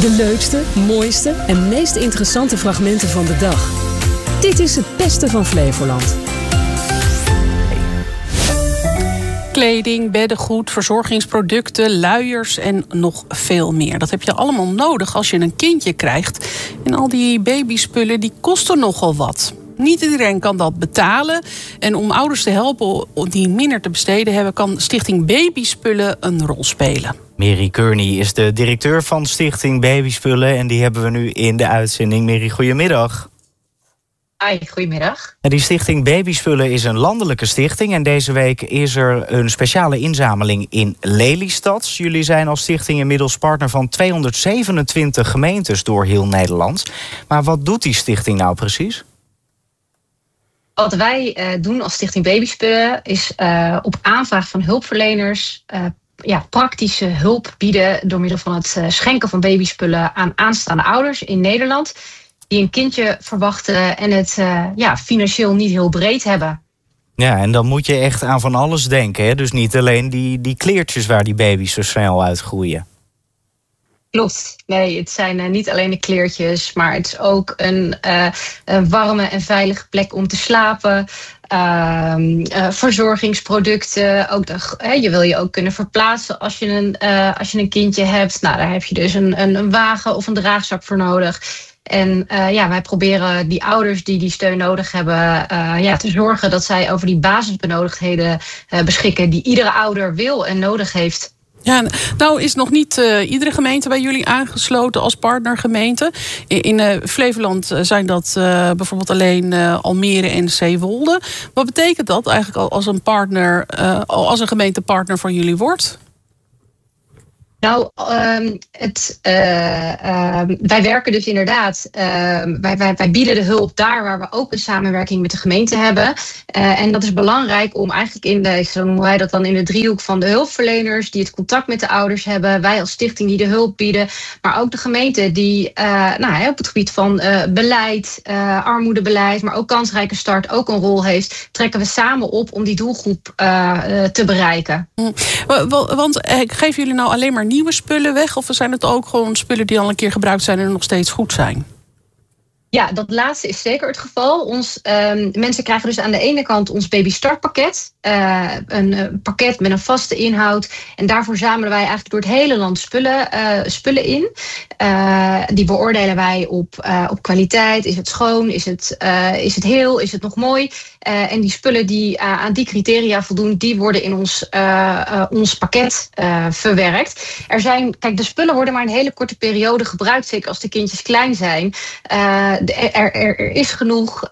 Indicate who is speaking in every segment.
Speaker 1: De leukste, mooiste en meest interessante fragmenten van de dag. Dit is het beste van Flevoland.
Speaker 2: Kleding, beddengoed, verzorgingsproducten, luiers en nog veel meer. Dat heb je allemaal nodig als je een kindje krijgt. En al die babyspullen die kosten nogal wat. Niet iedereen kan dat betalen. En om ouders te helpen die minder te besteden hebben, kan Stichting Babyspullen een rol spelen.
Speaker 3: Mary Kearney is de directeur van Stichting Babyspullen en die hebben we nu in de uitzending. Mary, goedemiddag.
Speaker 4: Hi, goedemiddag.
Speaker 3: Die Stichting Babyspullen is een landelijke stichting en deze week is er een speciale inzameling in Lelystad. Jullie zijn als stichting inmiddels partner van 227 gemeentes door heel Nederland. Maar wat doet die stichting nou precies?
Speaker 4: Wat wij doen als Stichting Babyspullen is op aanvraag van hulpverleners praktische hulp bieden door middel van het schenken van babyspullen aan aanstaande ouders in Nederland die een kindje verwachten en het financieel niet heel breed hebben.
Speaker 3: Ja, en dan moet je echt aan van alles denken, hè? Dus niet alleen die kleertjes waar die baby's zo snel uitgroeien.
Speaker 4: Klopt. Nee, het zijn niet alleen de kleertjes, maar het is ook een warme en veilige plek om te slapen. Verzorgingsproducten. Ook je wil je ook kunnen verplaatsen als je een kindje hebt. Nou, daar heb je dus een wagen of een draagzak voor nodig. En wij proberen die ouders die steun nodig hebben te zorgen dat zij over die basisbenodigdheden beschikken die iedere ouder wil en nodig heeft.
Speaker 2: Ja, nou is nog niet iedere gemeente bij jullie aangesloten als partnergemeente. In Flevoland zijn dat bijvoorbeeld alleen Almere en Zeewolde. Wat betekent dat eigenlijk als een partner, als een gemeente partner van jullie wordt?
Speaker 4: Nou, wij werken dus inderdaad. Wij bieden de hulp daar waar we ook een samenwerking met de gemeente hebben. En dat is belangrijk om eigenlijk zo noemen wij dat dan in de driehoek van de hulpverleners die het contact met de ouders hebben. Wij als stichting die de hulp bieden. Maar ook de gemeente die op het gebied van beleid, armoedebeleid, maar ook kansrijke start ook een rol heeft. Trekken we samen op om die doelgroep te bereiken.
Speaker 2: Want geven jullie nou alleen maar nieuwe spullen weg? Of zijn het ook gewoon spullen die al een keer gebruikt zijn en nog steeds goed zijn?
Speaker 4: Ja, dat laatste is zeker het geval. Mensen krijgen dus aan de ene kant ons Baby Start pakket. Een pakket met een vaste inhoud. En daarvoor zamelen wij eigenlijk door het hele land spullen in. Die beoordelen wij op kwaliteit. Is het schoon? Is het heel? Is het nog mooi? En die spullen die aan die criteria voldoen, die worden in ons pakket verwerkt. De spullen worden maar een hele korte periode gebruikt. Zeker als de kindjes klein zijn. Er is genoeg.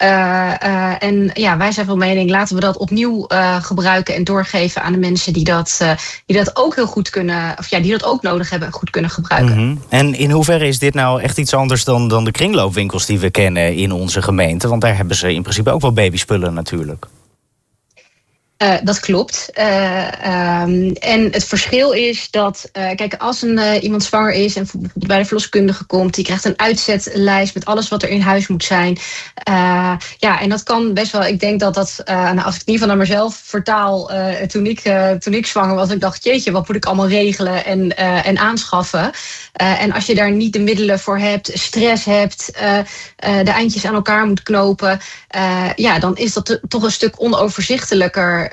Speaker 4: Wij zijn van mening, laten we dat opnieuw gebruiken en doorgeven aan de mensen die dat ook heel goed kunnen, die dat ook nodig hebben en goed kunnen gebruiken.
Speaker 3: Mm-hmm. En in hoeverre is dit nou echt iets anders dan de kringloopwinkels die we kennen in onze gemeente? Want daar hebben ze in principe ook wel babyspullen natuurlijk.
Speaker 4: Dat klopt. En het verschil is dat, als iemand zwanger is en bijvoorbeeld bij de verloskundige komt, die krijgt een uitzetlijst met alles wat er in huis moet zijn. En dat kan best wel. Ik denk dat als ik het in ieder geval naar mezelf vertaal, toen ik zwanger was, ik dacht, jeetje, wat moet ik allemaal regelen en aanschaffen? En als je daar niet de middelen voor hebt, stress hebt, de eindjes aan elkaar moet knopen, dan is dat toch een stuk onoverzichtelijker.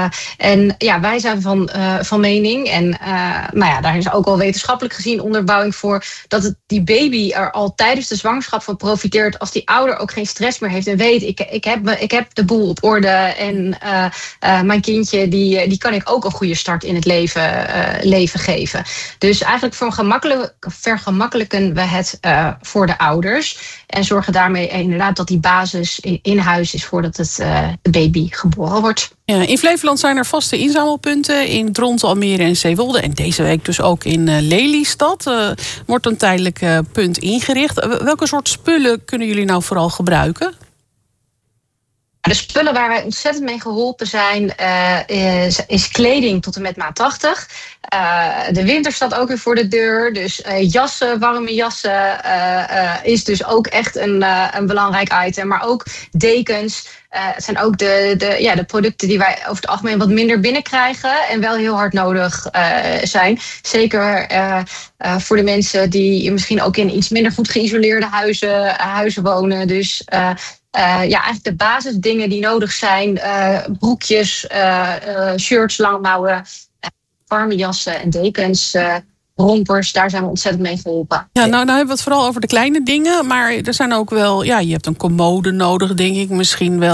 Speaker 4: Wij zijn van mening, en daar is ook al wetenschappelijk gezien onderbouwing voor, dat die baby er al tijdens de zwangerschap van profiteert als die ouder ook geen stress meer heeft en weet, ik heb de boel op orde en mijn kindje, die kan ik ook een goede start in het leven geven. Dus eigenlijk vergemakkelijken we het voor de ouders en zorgen daarmee inderdaad dat die basis in huis is voordat de baby geboren wordt.
Speaker 2: Ja, in Flevoland zijn er vaste inzamelpunten in Dronten, Almere en Zeewolde. En deze week dus ook in Lelystad. Wordt een tijdelijk punt ingericht. Welke soort spullen kunnen jullie nou vooral gebruiken?
Speaker 4: De spullen waar wij ontzettend mee geholpen zijn, is kleding tot en met maat 80. De winter staat ook weer voor de deur. Dus jassen, warme jassen is dus ook echt een belangrijk item. Maar ook dekens. Het zijn ook de producten die wij over het algemeen wat minder binnenkrijgen. En wel heel hard nodig zijn. Zeker voor de mensen die misschien ook in iets minder goed geïsoleerde huizen wonen. Dus... eigenlijk de basisdingen die nodig zijn. Broekjes, shirts, langmouwen, warme jassen en dekens, rompers. Daar zijn we ontzettend mee geholpen.
Speaker 2: Ja, nou hebben we het vooral over de kleine dingen. Maar er zijn ook wel... Ja, je hebt een commode nodig, denk ik. Misschien wel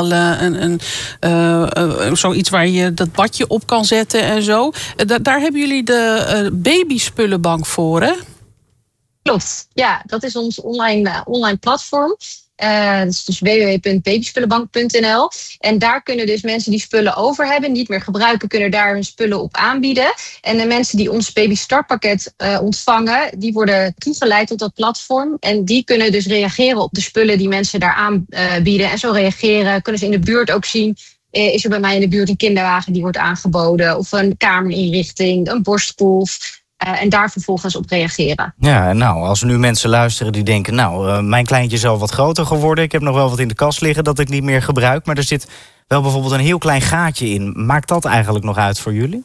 Speaker 2: zoiets waar je dat badje op kan zetten en zo. Daar hebben jullie de babyspullenbank voor, hè?
Speaker 4: Klopt. Ja, dat is ons online platform. Dat is dus www.babyspullenbank.nl. En daar kunnen dus mensen die spullen over hebben, niet meer gebruiken, kunnen daar hun spullen op aanbieden. En de mensen die ons baby startpakket ontvangen, die worden toegeleid tot dat platform. En die kunnen dus reageren op de spullen die mensen daar aanbieden. En zo reageren, kunnen ze in de buurt ook zien. Is er bij mij in de buurt een kinderwagen die wordt aangeboden? Of een kamerinrichting, een borstkolf? En daar vervolgens op reageren.
Speaker 3: Ja, nou, als nu mensen luisteren die denken... mijn kleintje is al wat groter geworden. Ik heb nog wel wat in de kast liggen dat ik niet meer gebruik. Maar er zit wel bijvoorbeeld een heel klein gaatje in. Maakt dat eigenlijk nog uit voor jullie?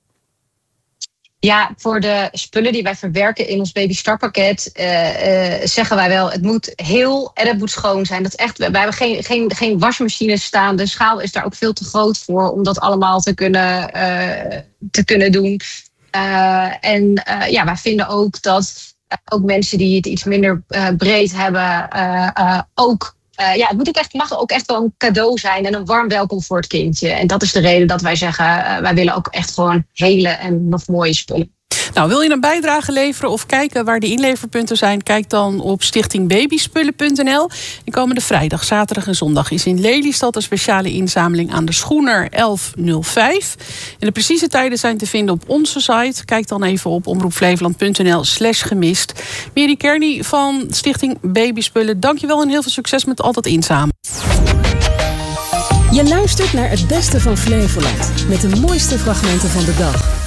Speaker 4: Ja, voor de spullen die wij verwerken in ons baby startpakket... zeggen wij wel, het moet heel en het moet schoon zijn. Dat is echt, wij hebben geen wasmachine staan. De schaal is daar ook veel te groot voor om dat allemaal te kunnen doen... wij vinden ook dat ook mensen die het iets minder breed hebben, het mag ook echt wel een cadeau zijn en een warm welkom voor het kindje. En dat is de reden dat wij zeggen, wij willen ook echt gewoon hele en nog mooie spullen.
Speaker 2: Nou, wil je een bijdrage leveren of kijken waar de inleverpunten zijn? Kijk dan op stichtingbabyspullen.nl. En komende vrijdag, zaterdag en zondag is in Lelystad een speciale inzameling aan de Schoener 1105. En de precieze tijden zijn te vinden op onze site. Kijk dan even op omroepflevoland.nl/gemist. Mary Kearney van Stichting Babyspullen, dankjewel en heel veel succes met al dat inzamelen.
Speaker 1: Je luistert naar het beste van Flevoland met de mooiste fragmenten van de dag.